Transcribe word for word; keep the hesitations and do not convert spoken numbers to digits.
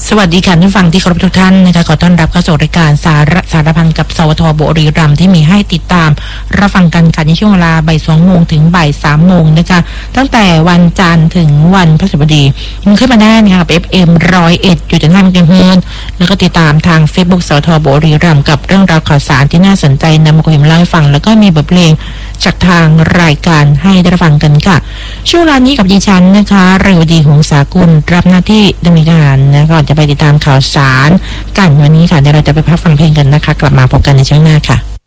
สวัสดีค่ะท่านฟังที่เคารพทุกท่านนะคะขอต้อนรับเข้าสู่รายการสาระสารพันกับสวทบุรีรัมย์ที่มีให้ติดตามรับฟังกันค่ะในช่วงเวลาบ่ายสองโมงถึงบ่ายสามโมงนะคะตั้งแต่วันจันทร์ถึงวันพฤหัสบดีมันขึ้นมาได้นะคะกับ เอฟ เอ็ม ร้อยเอ็ดจุดห้าเมกะเฮิรตซ์แล้วก็ติดตามทาง Facebook สวทบุรีรัมย์กับเรื่องราวข่าวสารที่น่าสนใจนำมาคุยมาเล่าให้ฟังแล้วก็มีบทเพลงจากทางรายการให้ได้ฟังกันค่ะช่วงเวลานี้กับดิฉันนะคะเรวดีหงสากุลรับหน้าที่ดำเนินการนะก่อนจะไปติดตามข่าวสารกันวันนี้ค่ะเดี๋ยวเราจะไปพักฟังเพลงกันนะคะกลับมาพบกันในช่วงหน้าค่ะ